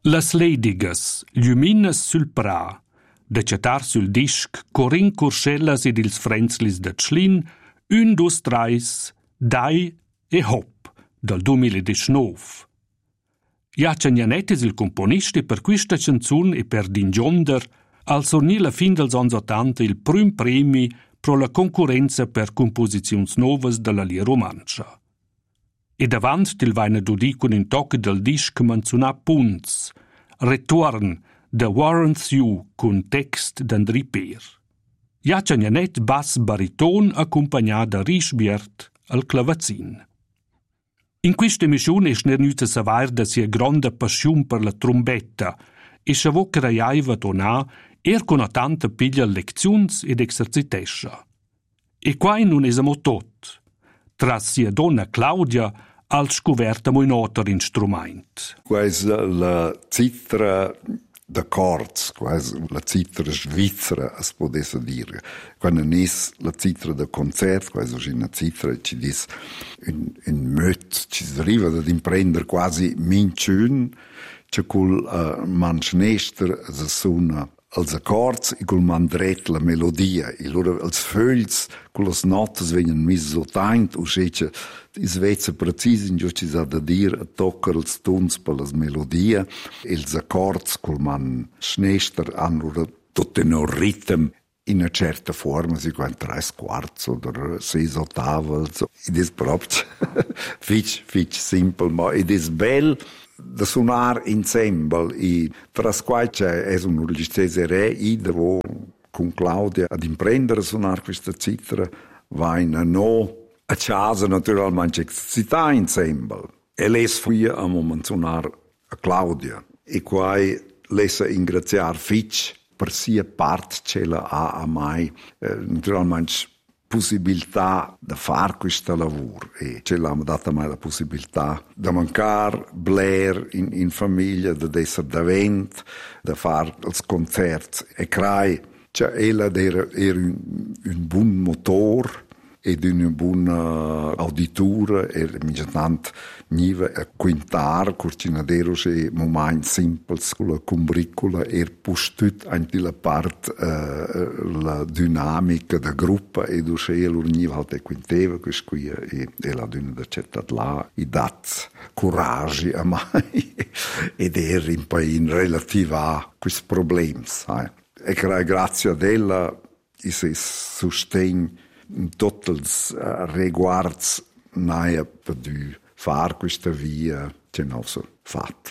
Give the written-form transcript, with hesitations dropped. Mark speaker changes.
Speaker 1: Las ledigas, lluminas sul pra, da chatar sul disc, Corin Curschellas ed ils frenzlis da Tschlin, 1, 2, 3, dai e hop, dal 2019. Jacia Gnanet es il componista e per questa canzun e per Dingionder al sornì la fin dels ans 80 il prüm premi pro la concurrenza per composizions novas dalla lia romancia. E davant til vaina dudi con in toc del disc manzunà punts, Return de Warren Thew con text d'Andri Per. Jacia Gnanet bass bariton accompagnà da Rischbiert al clavazin. In questa emissione è snernuta savair da sia grande passione per la trombetta e sciavò creiaiva donà con tanta piglia lezions ed exercitescia. E quai non esamo tot. Tras sia donna Claudia al scoverta mo un altro instrument.
Speaker 2: Quais la citra d'accords, quais la citra svizzera, es potesse dire. Quando nes la citra de concert, quais è una citra ci dis un möt, ci arriva ad imprender quasi minchun, c'è col manschnester se suona als accords e col mandret la melodia. E loro als fögls, con las notas vengono mis so taint, o c'è is vezza precis in giù ci sa da dir a toccare els tons per las melodia, e els accords col man schnester hanno tutto in un ritmo in una certa forma, si qua 3/4 o 6 ottave, ed è proprio fitch simple, ma ed è bel da suonar ensemble e tras quai c'è un registese re idro con Claudia ad imprendere a suonar questa citra va in no a casa naturalmente c'è ensemble e les fuia a moment suonar a Claudia e quai lesa ingraziar fitch per sia part ce la ha a mai naturalmente possibilità di fare questo lavoro e ce l'hanno data mai la possibilità di mancare Blair in famiglia, di essere davanti, di fare i concerti e crai. Cioè, ella era un buon motore ed una buona auditura e ogni tanto niva a quintar curcinadero se momenti simples con la combricola e postut anche la parte la dinamica da gruppo e do se l'urniva halt e quinteva questo qui e la d'una da certa là e dat coraggio a mai ed era in poi in relativa a questi problemi e grazie ad ella e se sostegno in tutti i riguardi naia per fare questa via che non si fa.